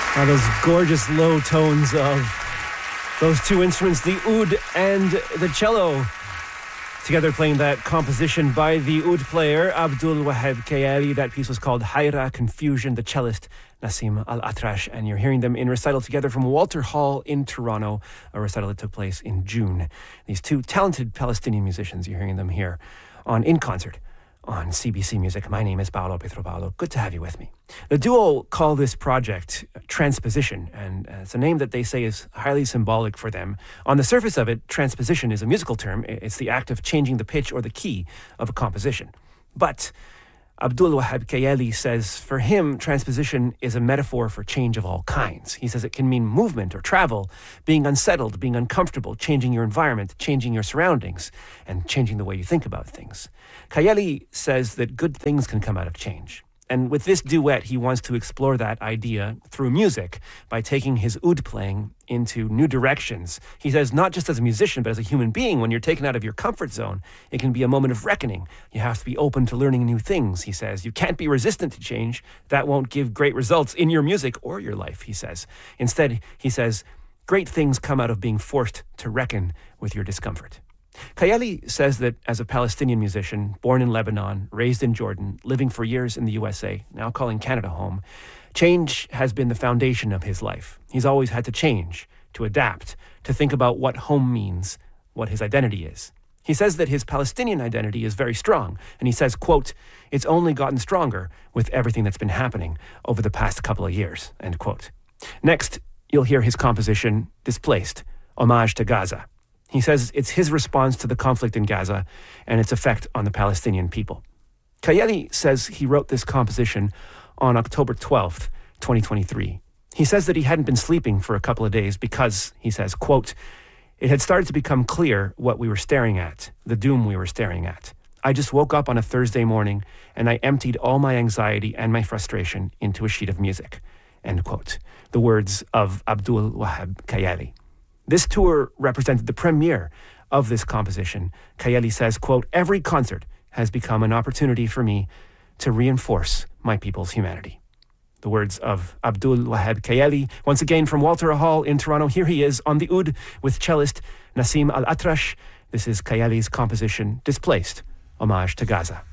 Those gorgeous low tones of those two instruments, the oud and the cello, together playing that composition by the oud player Abdul Wahab Kayali. That piece was called Hayra, Confusion, the cellist Nassim Al-Atrash, and you're hearing them in recital together from Walter Hall in Toronto, a recital that took place in June. These two talented Palestinian musicians, you're hearing them here in concert on CBC Music. My name is Paolo Pietro-Paolo. Good to have you with me. The duo call this project Transposition, and it's a name that they say is highly symbolic for them. On the surface of it, transposition is a musical term. It's the act of changing the pitch or the key of a composition. But Abdul Wahab Kayali says for him, transposition is a metaphor for change of all kinds. He says it can mean movement or travel, being unsettled, being uncomfortable, changing your environment, changing your surroundings, and changing the way you think about things. Kayali says that good things can come out of change. And with this duet, he wants to explore that idea through music by taking his oud playing into new directions. He says not just as a musician, but as a human being, when you're taken out of your comfort zone, it can be a moment of reckoning. You have to be open to learning new things, he says. You can't be resistant to change. That won't give great results in your music or your life, he says. Instead, he says, great things come out of being forced to reckon with your discomfort. Kayali says that as a Palestinian musician, born in Lebanon, raised in Jordan, living for years in the USA, now calling Canada home, change has been the foundation of his life. He's always had to change, to adapt, to think about what home means, what his identity is. He says that his Palestinian identity is very strong, and he says, quote, it's only gotten stronger with everything that's been happening over the past couple of years, end quote. Next, you'll hear his composition, Displaced, Homage to Gaza. He says it's his response to the conflict in Gaza and its effect on the Palestinian people. Kayali says he wrote this composition on October 12th, 2023. He says that he hadn't been sleeping for a couple of days because, he says, quote, it had started to become clear what we were staring at, the doom we were staring at. I just woke up on a Thursday morning and I emptied all my anxiety and my frustration into a sheet of music, end quote. The words of Abdul Wahab Kayali. This tour represented the premiere of this composition. Kayali says, quote, every concert has become an opportunity for me to reinforce my people's humanity. The words of Abdul Wahab Kayali, once again from Walter Hall in Toronto. Here he is on the oud with cellist Nassim Al-Atrash. This is Kayali's composition, Displaced, Homage to Gaza.